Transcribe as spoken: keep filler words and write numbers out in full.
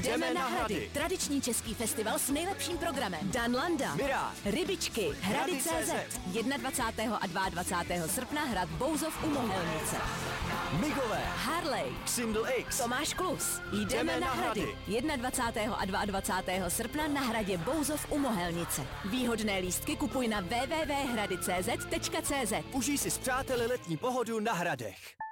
Jdeme na Hrady. Tradiční český festival s nejlepším programem. Dan Landa, Mirá, Rybičky, Hrady tečka cé zet. dvacátého prvního a dvacátého druhého srpna Hrad Bouzov u Mohelnice. Migové, Harley, Xindl X, Tomáš Klus. Jdeme na Hrady. dvacátého prvního a dvacátého druhého srpna na Hradě Bouzov u Mohelnice. Výhodné lístky kupuj na w w w tečka hrady tečka cé zet tečka cé zet. Užij si s přáteli letní pohodu na Hradech.